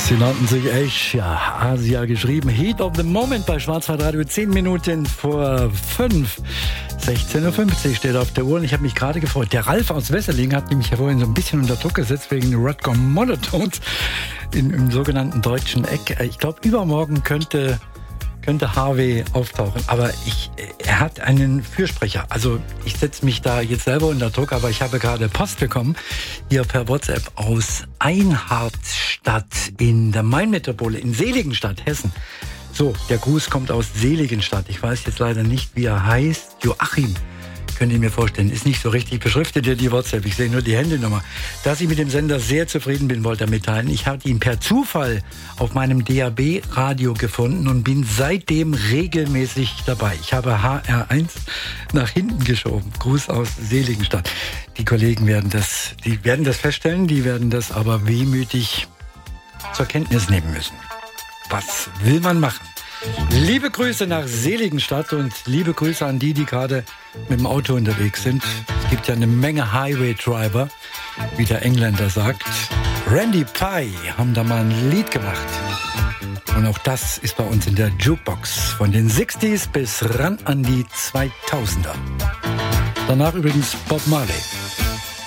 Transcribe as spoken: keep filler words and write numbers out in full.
Sie nannten sich echt, ja, Asia geschrieben. Heat of the Moment bei Schwarzwaldradio, zehn Minuten vor fünf. sechzehn Uhr fünfzig steht auf der Uhr und ich habe mich gerade gefreut. Der Ralf aus Wesseling hat nämlich vorhin so ein bisschen unter Druck gesetzt wegen Rodger Monotones in, im sogenannten deutschen Eck. Ich glaube, übermorgen könnte... könnte Harvey auftauchen, aber ich, er hat einen Fürsprecher. Also ich setze mich da jetzt selber unter Druck, aber ich habe gerade Post bekommen, hier per WhatsApp aus Einhardstadt in der Mainmetropole, in Seligenstadt, Hessen. So, der Gruß kommt aus Seligenstadt. Ich weiß jetzt leider nicht, wie er heißt. Joachim. Könnt ihr mir vorstellen, ist nicht so richtig beschriftet hier die WhatsApp, ich sehe nur die Handynummer. Dass ich mit dem Sender sehr zufrieden bin, wollte er mitteilen. Ich habe ihn per Zufall auf meinem D A B-Radio gefunden und bin seitdem regelmäßig dabei. Ich habe H R eins nach hinten geschoben. Gruß aus Seligenstadt. Die Kollegen werden das, die werden das feststellen, die werden das aber wehmütig zur Kenntnis nehmen müssen. Was will man machen? Liebe Grüße nach Seligenstadt und liebe Grüße an die, die gerade mit dem Auto unterwegs sind. Es gibt ja eine Menge Highway-Driver, wie der Engländer sagt. Randy Pye haben da mal ein Lied gemacht. Und auch das ist bei uns in der Jukebox von den sechziger bis ran an die zweitausender. Danach übrigens Bob Marley.